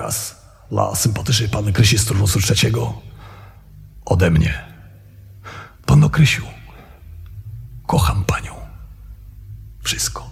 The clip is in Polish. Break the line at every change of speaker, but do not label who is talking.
teraz dla sympatycznej panny Krysi z turnusu 3 ode mnie. Panno Krysiu, kocham panią. Wszystko.